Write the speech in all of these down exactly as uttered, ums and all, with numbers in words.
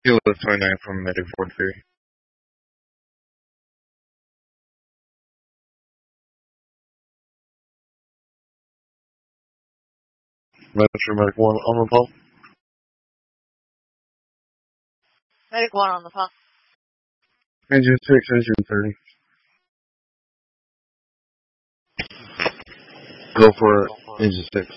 Kilo twenty-nine from Medic Ford Ferry. Metro Medic one on the pump. Medic one on the pump. Engine six, engine thirty. Go for it. Engine six.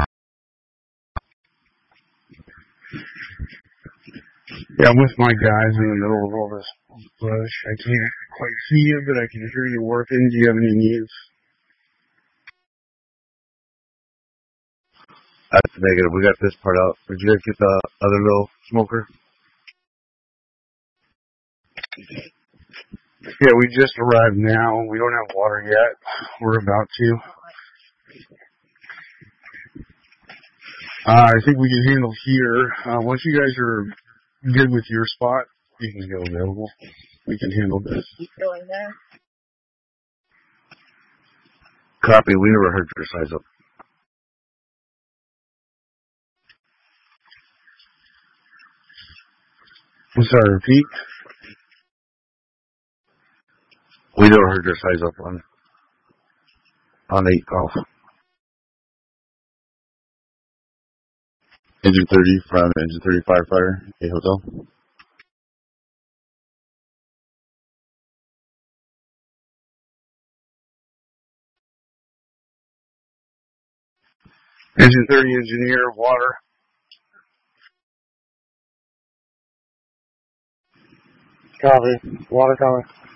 Yeah, I'm with my guys in the middle of all this bush. I can't quite see you, but I can hear you working. Do you have any needs? That's negative. We got this part out. Did you guys get the other little smoker? Yeah, we just arrived now. We don't have water yet. We're about to. Uh, I think we can handle here. Uh, once you guys are good with your spot, you can go available. We can handle this. Keep going there. Copy. We never heard your size up. I'm sorry, repeat. We never heard your size up on on eight golf. Engine thirty from Engine thirty Firefighter, A Hotel. Engine thirty engineer, water. Copy. Water coming.